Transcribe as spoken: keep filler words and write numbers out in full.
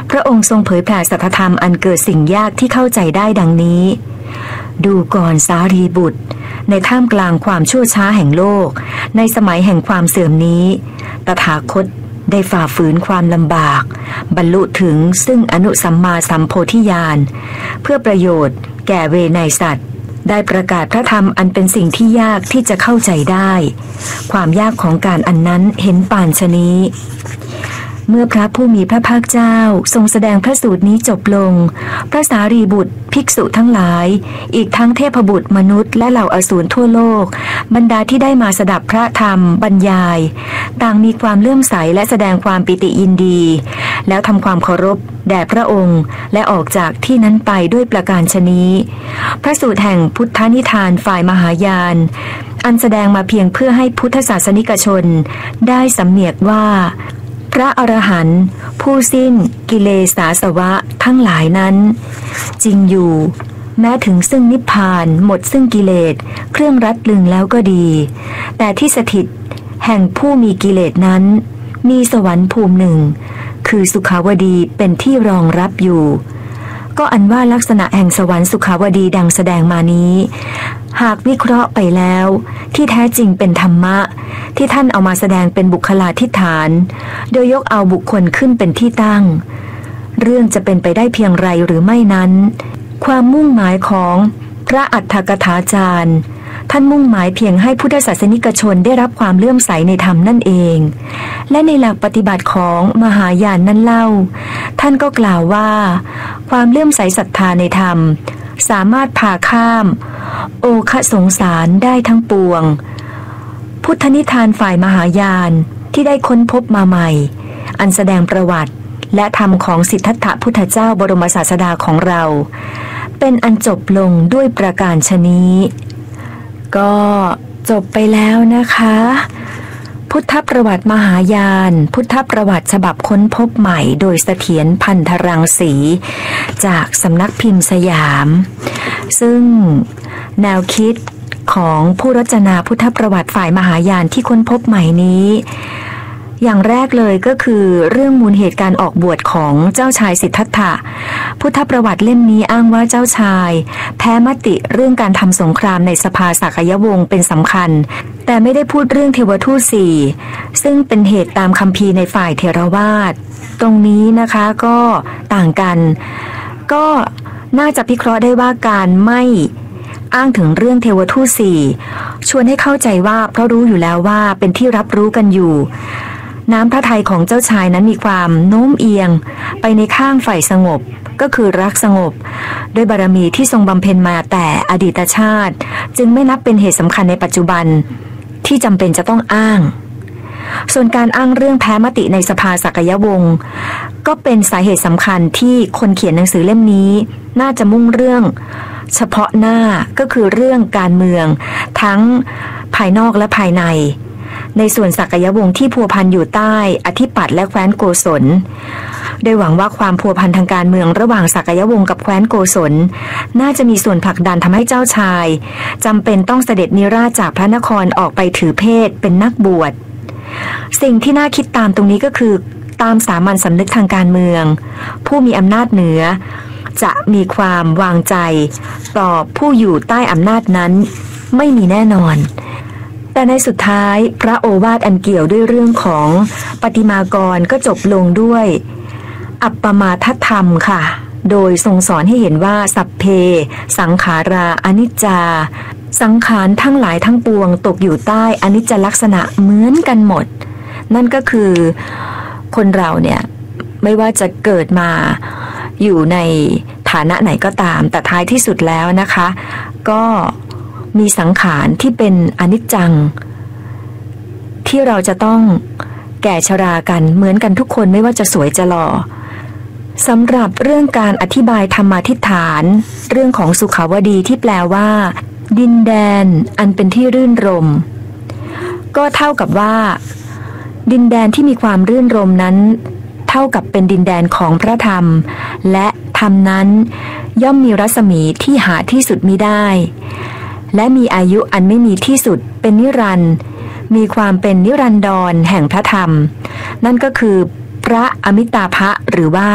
พระองค์ทรงเผยแผ่สัจธรรมอันเกิดสิ่งยากที่เข้าใจได้ดังนี้ดูก่อนสารีบุตรในท่ามกลางความชั่วช้าแห่งโลกในสมัยแห่งความเสื่อมนี้ตถาคตได้ฝ่าฝืนความลำบากบรรลุถึงซึ่งอนุสัมมาสัมโพธิญาณเพื่อประโยชน์แก่เวไนยสัตว์ได้ประกาศพระธรรมอันเป็นสิ่งที่ยากที่จะเข้าใจได้ความยากของการอันนั้นเห็นป่านชะนี้เมื่อพระผู้มีพระภาคเจ้าทรงแสดงพระสูตรนี้จบลงพระสารีบุตรภิกษุทั้งหลายอีกทั้งเทพบุตรมนุษย์และเหล่าอสูรทั่วโลกบรรดาที่ได้มาสดับพระธรรมบรรยายต่างมีความเลื่อมใสและแสดงความปิติยินดีแล้วทำความเคารพแด่พระองค์และออกจากที่นั้นไปด้วยประการฉนี้พระสูตรแห่งพุทธนิทานฝ่ายมหายานอันแสดงมาเพียงเพื่อให้พุทธศาสนิกชนได้สำเนียกว่าพระอรหันต์ผู้สิ้นกิเลสอาสวะทั้งหลายนั้นจริงอยู่แม้ถึงซึ่งนิพพานหมดซึ่งกิเลสเครื่องรัดลึงแล้วก็ดีแต่ที่สถิตแห่งผู้มีกิเลสนั้นมีสวรรค์ภูมิหนึ่งคือสุขาวดีเป็นที่รองรับอยู่ก็อันว่าลักษณะแห่งสวรรค์สุขาวดีดังแสดงมานี้หากวิเคราะห์ไปแล้วที่แท้จริงเป็นธรรมะที่ท่านเอามาแสดงเป็นบุคลาธิฐานโดยยกเอาบุคคลขึ้นเป็นที่ตั้งเรื่องจะเป็นไปได้เพียงไรหรือไม่นั้นความมุ่งหมายของพระอัฏฐกถาจารย์ท่านมุ่งหมายเพียงให้พุทธศาสนิกชนได้รับความเลื่อมใสในธรรมนั่นเองและในหลักปฏิบัติของมหายานนั้นเล่าท่านก็กล่าวว่าความเลื่อมใสศรัทธาในธรรมสามารถผ่าข้ามโอคะสงสารได้ทั้งปวงพุทธนิทานฝ่ายมหายานที่ได้ค้นพบมาใหม่อันแสดงประวัติและธรรมของสิทธัตถะพุทธเจ้าบรมศาสดาของเราเป็นอันจบลงด้วยประการฉนี้ก็จบไปแล้วนะคะพุทธประวัติมหายานพุทธประวัติฉบับค้นพบใหม่โดยเสถียรพันธรังสีจากสำนักพิมพ์สยามซึ่งแนวคิดของผู้รจนาพุทธประวัติฝ่ายมหายานที่ค้นพบใหม่นี้อย่างแรกเลยก็คือเรื่องมูลเหตุการออกบวชของเจ้าชายสิทธัตถะพุทธประวัติเล่มนี้อ้างว่าเจ้าชายแพ้มติเรื่องการทำสงครามในสภาสักยวงศ์เป็นสำคัญแต่ไม่ได้พูดเรื่องเทวทูตสี่ซึ่งเป็นเหตุตามคัมภีร์ในฝ่ายเถรวาทตรงนี้นะคะก็ต่างกันก็น่าจะพิเคราะห์ได้ว่าการไม่อ้างถึงเรื่องเทวทูตสี่ชวนให้เข้าใจว่าเพราะรู้อยู่แล้วว่าเป็นที่รับรู้กันอยู่น้ำพระทัยของเจ้าชายนั้นมีความโน้มเอียงไปในข้างฝ่ายสงบก็คือรักสงบด้วยบารมีที่ทรงบำเพ็ญมาแต่อดีตชาติจึงไม่นับเป็นเหตุสำคัญในปัจจุบันที่จำเป็นจะต้องอ้างส่วนการอ้างเรื่องแพ้มติในสภาสักยวงศ์ก็เป็นสาเหตุสำคัญที่คนเขียนหนังสือเล่มนี้น่าจะมุ่งเรื่องเฉพาะหน้าก็คือเรื่องการเมืองทั้งภายนอกและภายในในส่วนสักยวงศ์ที่พัวพันอยู่ใต้อธิปัตย์และแคว้นโกศลโดยหวังว่าความพัวพันทางการเมืองระหว่างสักยวงศ์กับแคว้นโกศลน่าจะมีส่วนผลักดันทำให้เจ้าชายจำเป็นต้องเสด็จนิราชจากพระนครออกไปถือเพศเป็นนักบวชสิ่งที่น่าคิดตามตรงนี้ก็คือตามสามัญสำนึกทางการเมืองผู้มีอำนาจเหนือจะมีความวางใจต่อผู้อยู่ใต้อำนาจนั้นไม่มีแน่นอนแต่ในสุดท้ายพระโอวาทอันเกี่ยวด้วยเรื่องของปฏิมากรก็จบลงด้วยอัปปมาทธรรมค่ะโดยทรงสอนให้เห็นว่าสัพเพสังขาราอนิจจาสังขารทั้งหลายทั้งปวงตกอยู่ใต้อนิจจลักษณะเหมือนกันหมดนั่นก็คือคนเราเนี่ยไม่ว่าจะเกิดมาอยู่ในฐานะไหนก็ตามแต่ท้ายที่สุดแล้วนะคะก็มีสังขารที่เป็นอนิจจังที่เราจะต้องแก่ชรากันเหมือนกันทุกคนไม่ว่าจะสวยจะหล่อสำหรับเรื่องการอธิบายธรรมาธิฐานเรื่องของสุขาวดีที่แปลว่าดินแดนอันเป็นที่รื่นรมก็เท่ากับว่าดินแดนที่มีความรื่นรมนั้นเท่ากับเป็นดินแดนของพระธรรมและธรรมนั้นย่อมมีรัศมีที่หาที่สุดมิได้และมีอายุอันไม่มีที่สุดเป็นนิรันดร์มีความเป็นนิรันดรแห่งพระธรรมนั่นก็คือพระอมิตาภะหรือว่า